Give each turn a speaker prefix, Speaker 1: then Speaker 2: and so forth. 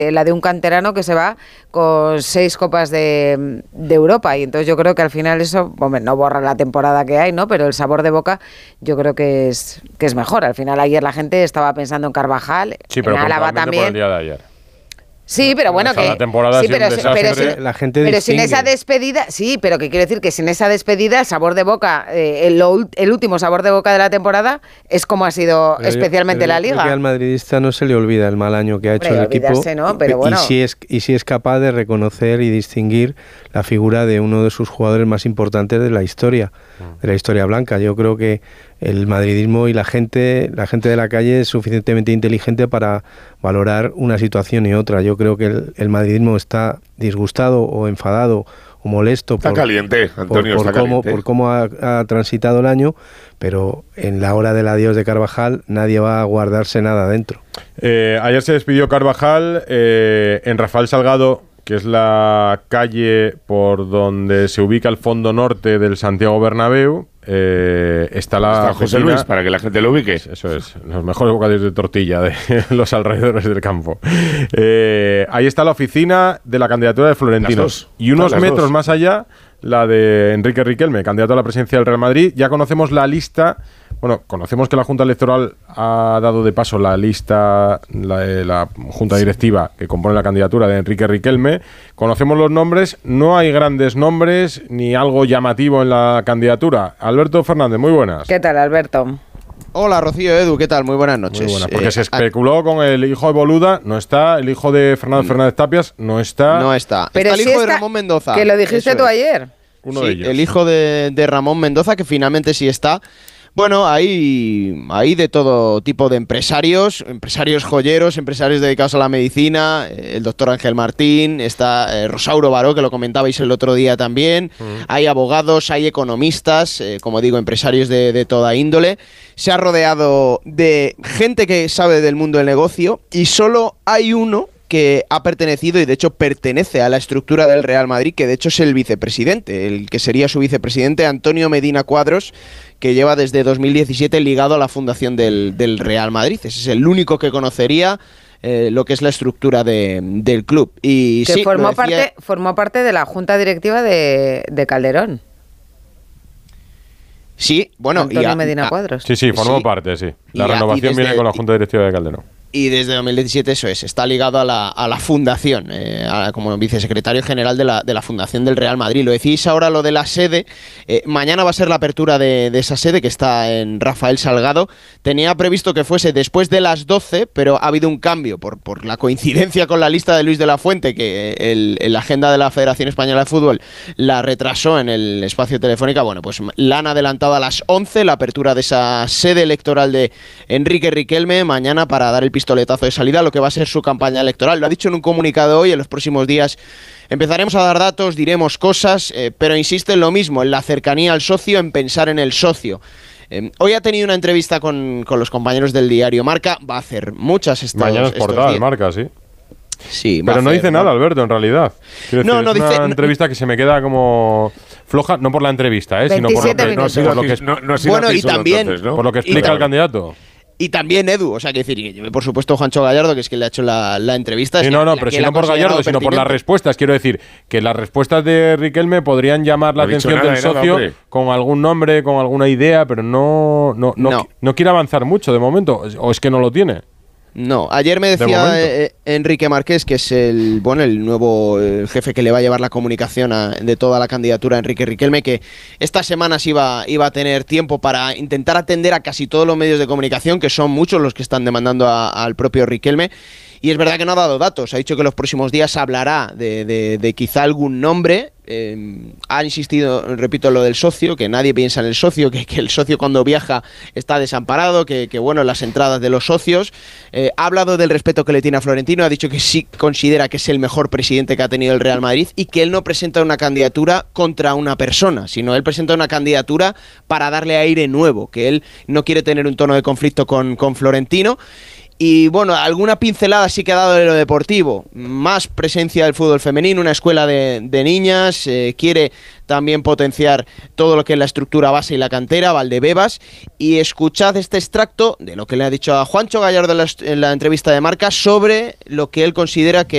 Speaker 1: la de un canterano que se va con 6 Copas de Europa, y entonces yo creo que al final eso, hombre, no borra la temporada que hay, ¿no? Pero el sabor de boca yo creo que es mejor. Al final ayer la gente estaba pensando en Carvajal,
Speaker 2: sí, pero
Speaker 1: en Álava también.
Speaker 2: Por el día de ayer.
Speaker 1: Sí, pero bueno, que
Speaker 2: la temporada
Speaker 1: sí,
Speaker 3: la gente
Speaker 1: pero sin esa despedida, sí, pero que quiero decir que sin esa despedida, el sabor de boca, el último sabor de boca de la temporada es como ha sido especialmente la Liga.
Speaker 3: Creo que al madridista no se le olvida el mal año que ha hecho el equipo,
Speaker 1: ¿no? Pero bueno.
Speaker 3: y si es capaz de reconocer y distinguir la figura de uno de sus jugadores más importantes de la historia blanca. Yo creo que el madridismo y la gente de la calle es suficientemente inteligente para valorar una situación y otra. Yo creo que el madridismo está disgustado o enfadado o molesto
Speaker 4: está caliente, Antonio,
Speaker 3: por cómo ha transitado el año, pero en la hora del adiós de Carvajal nadie va a guardarse nada dentro.
Speaker 2: Ayer se despidió Carvajal en Rafael Salgado, que es la calle por donde se ubica el fondo norte del Santiago Bernabéu. Está
Speaker 4: José Luis, para que la gente lo ubique.
Speaker 2: Eso es, los mejores bocadillos de tortilla de los alrededores del campo. Ahí está la oficina de la candidatura de Florentino. Y unos metros más allá, la de Enrique Riquelme, candidato a la presidencia del Real Madrid. Ya conocemos la lista. Bueno, conocemos que la Junta Electoral ha dado de paso la lista, la Junta Directiva que compone la candidatura de Enrique Riquelme. Conocemos los nombres, no hay grandes nombres ni algo llamativo en la candidatura. Alberto Fernández, muy buenas.
Speaker 1: ¿Qué tal, Alberto?
Speaker 5: Hola, Rocío, Edu, ¿qué tal? Muy buenas noches.
Speaker 2: Muy buenas, porque se especuló con el hijo de Boluda, no está, el hijo de Fernando Fernández Tapias, no está.
Speaker 5: No está.
Speaker 1: Pero
Speaker 5: está el hijo de Ramón Mendoza.
Speaker 1: Que lo dijiste tú ayer.
Speaker 2: Uno de ellos.
Speaker 5: El hijo de Ramón Mendoza, que finalmente sí está. Bueno, hay de todo tipo de empresarios joyeros, empresarios dedicados a la medicina, el doctor Ángel Martín, está Rosauro Baró, que lo comentabais el otro día también, hay abogados, hay economistas, como digo, empresarios de toda índole. Se ha rodeado de gente que sabe del mundo del negocio y solo hay uno que ha pertenecido y de hecho pertenece a la estructura del Real Madrid, que de hecho es el vicepresidente, el que sería su vicepresidente, Antonio Medina Cuadros, que lleva desde 2017 ligado a la fundación del Real Madrid. Ese es el único que conocería lo que es la estructura del club. Y
Speaker 1: que
Speaker 5: sí,
Speaker 1: formó parte de la junta directiva de Calderón.
Speaker 5: Sí, bueno.
Speaker 1: Antonio Medina Cuadros.
Speaker 2: Sí, formó parte, sí. La renovación viene con la junta directiva de Calderón.
Speaker 5: Y desde 2017 eso es, está ligado a la fundación, como vicesecretario general de la fundación del Real Madrid. Lo decís ahora lo de la sede, mañana va a ser la apertura de esa sede que está en Rafael Salgado. Tenía previsto que fuese después de las 12, pero ha habido un cambio por la coincidencia con la lista de Luis de la Fuente, que la agenda de la Federación Española de Fútbol la retrasó en el espacio telefónica. Bueno, pues la han adelantado a las 11, la apertura de esa sede electoral de Enrique Riquelme, mañana para dar el pistoletazo de salida a lo que va a ser su campaña electoral. Lo ha dicho en un comunicado hoy. En los próximos días empezaremos a dar datos, diremos cosas, pero insiste en lo mismo, en la cercanía al socio, en pensar en el socio. Hoy ha tenido una entrevista con los compañeros del diario Marca, va a hacer muchas
Speaker 2: mañana es portada de Marca, sí.
Speaker 5: Sí,
Speaker 2: pero no dice nada, Alberto, en realidad. Quiero decir,
Speaker 5: no
Speaker 2: es
Speaker 5: dice
Speaker 2: una entrevista que se me queda como floja, no por la entrevista, sino por lo que
Speaker 5: bueno, y también
Speaker 4: entonces, ¿no?
Speaker 2: Por lo que explica el candidato.
Speaker 5: Y también Edu, o sea, que decir, por supuesto, Juancho Gallardo, que es quien le ha hecho la entrevista.
Speaker 2: Sí, pero si no por Gallardo, sino por las respuestas. Quiero decir que las respuestas de Riquelme podrían llamar la atención del socio con algún nombre, con alguna idea, pero no quiere avanzar mucho de momento, o es que no lo tiene.
Speaker 5: No, ayer me decía Enrique Márquez, que es el nuevo jefe que le va a llevar la comunicación de toda la candidatura a Enrique Riquelme, que estas semanas iba a tener tiempo para intentar atender a casi todos los medios de comunicación, que son muchos los que están demandando al propio Riquelme. Y es verdad que no ha dado datos, ha dicho que los próximos días hablará de quizá algún nombre. Ha insistido, repito, lo del socio, que nadie piensa en el socio, que el socio cuando viaja está desamparado, que bueno, las entradas de los socios. Ha hablado del respeto que le tiene a Florentino, ha dicho que sí considera que es el mejor presidente que ha tenido el Real Madrid y que él no presenta una candidatura contra una persona, sino él presenta una candidatura para darle aire nuevo, que él no quiere tener un tono de conflicto con Florentino. Y bueno, alguna pincelada sí que ha dado de lo deportivo. Más presencia del fútbol femenino, una escuela de niñas. Quiere también potenciar todo lo que es la estructura base y la cantera, Valdebebas. Y escuchad este extracto de lo que le ha dicho a Juancho Gallardo en la entrevista de Marca sobre lo que él considera que